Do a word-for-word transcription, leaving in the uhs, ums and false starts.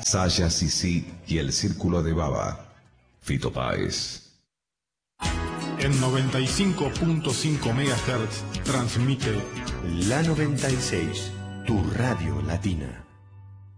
Saya Sisi y el Círculo de Baba. Fito Páez. En noventa y cinco punto cinco megahertz transmite La noventa y seis, tu radio latina.